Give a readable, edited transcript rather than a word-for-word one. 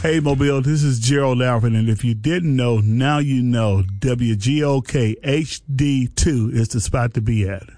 Hey, Mobile, this is Gerald Alvin, and if you didn't know, now you know WGOK HD2 is the spot to be at.